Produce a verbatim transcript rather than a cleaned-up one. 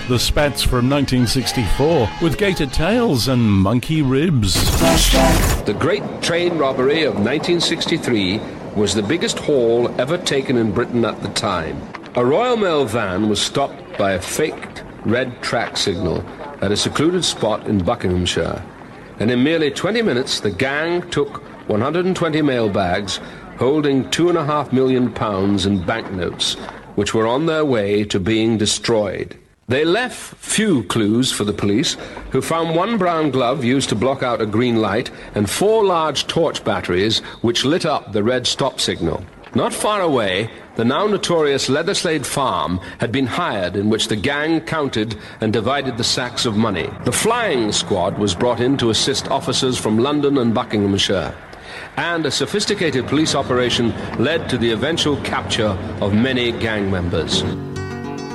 the Spats from nineteen sixty-four, with gator tails and monkey ribs. The Great Train Robbery of nineteen sixty-three was the biggest haul ever taken in Britain at the time. A Royal Mail van was stopped by a faked red track signal at a secluded spot in Buckinghamshire, and in merely twenty minutes the gang took one hundred twenty mail bags holding two and a half million pounds in banknotes, which were on their way to being destroyed. They left few clues for the police, who found one brown glove used to block out a green light and four large torch batteries which lit up the red stop signal. Not far away, the now notorious Leatherslade Farm had been hired, in which the gang counted and divided the sacks of money. The flying squad was brought in to assist officers from London and Buckinghamshire, and a sophisticated police operation led to the eventual capture of many gang members.